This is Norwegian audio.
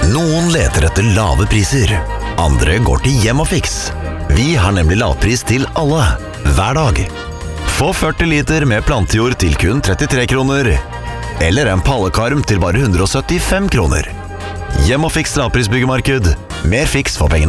Noen leter etter lave priser. Andre går til Hjemmofix. Vi har nemlig lavpris til alle, hver dag. Få 40 liter med plantejord til kun 33 kroner. Eller en pallekarm til bare 175 kroner. Hjemmofix lavprisbyggemarked. Mer fiks for pengene.